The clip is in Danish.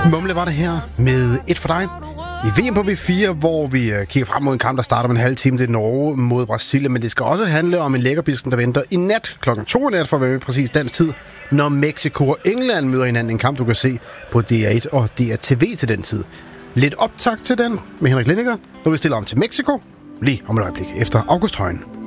Mumle var det her med et for dig. I VM på B4, hvor vi kigger frem mod en kamp, der starter om en halv time. Det er Norge mod Brasilien, men det skal også handle om en lækkerbisken, der venter i nat klokken 2 nat, for at være præcis dansk tid, når Mexico og England møder hinanden. En kamp, du kan se på DR1 og DRTV til den tid. Lidt optakt til den med Henrik Lindiger, når vi stiller om til Mexico, lige om et øjeblik efter August Højen.